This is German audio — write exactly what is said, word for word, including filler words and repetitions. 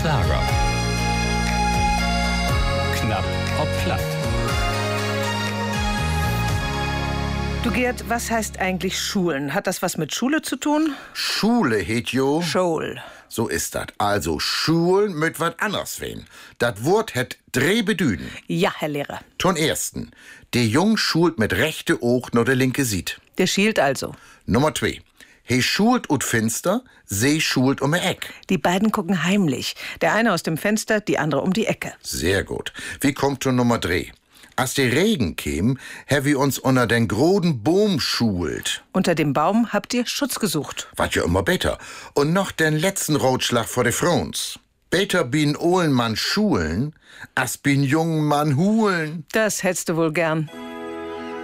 Lager. Knapp ob platt. Du Gerd, was heißt eigentlich Schulen? Hat das was mit Schule zu tun? Schule het jo. Schul. So ist dat. Also Schulen mit wat anders wen. Dat Wort het drei Bedüden. Ja, Herr Lehrer. Ton ersten. Der Jung schult mit rechte Oog nur der linke sieht. Der schielt also. Nummer zwei. He schult ut Finster, sie schult um die Eck. Die beiden gucken heimlich. Der eine aus dem Fenster, die andere um die Ecke. Sehr gut. Wie kommt to Nummer drei? Als der Regen käm, hä wir uns unter den groden Baum schult. Unter dem Baum habt ihr Schutz gesucht. Wat ja immer besser. Und noch den letzten Rotschlag vor de Frons. Beter bin Ohlenmann schulen, as bin jungen Mann hulen. Das hättest du wohl gern.